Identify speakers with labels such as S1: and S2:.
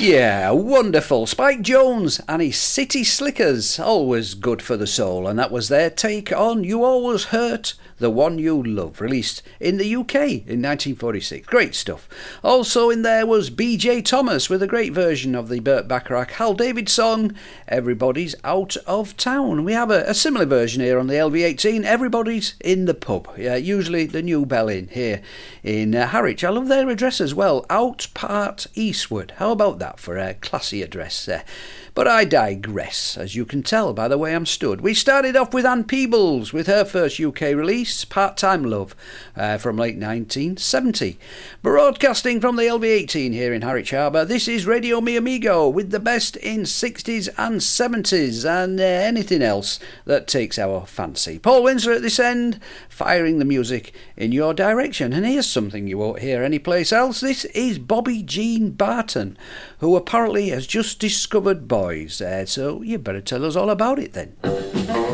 S1: Yeah, wonderful. Spike Jones and his City Slickers, always good for the soul, and that was their take on You Always Hurt the One You Love, released in the UK in 1946. Great stuff. Also in there was B.J. Thomas with a great version of the Burt Bacharach Hal David song, Everybody's Out of Town. We have a similar version here on the LV18, Everybody's in the Pub. Yeah, usually the New Bell Inn here in Harwich. I love their address as well, Out Part Eastward. How about that for a classy address there? But I digress, as you can tell by the way I'm stood. We started off with Ann Peebles with her first UK release, Part-Time Love, from late 1970. Broadcasting from the LV18 here in Harwich Harbour, this is Radio Mi Amigo with the best in 60s and 70s and anything else that takes our fancy. Paul Winsor at this end, firing the music in your direction. And here's something you won't hear anyplace else. This is Bobby Jean Barton, who apparently has just discovered boys. So you better tell us all about it then.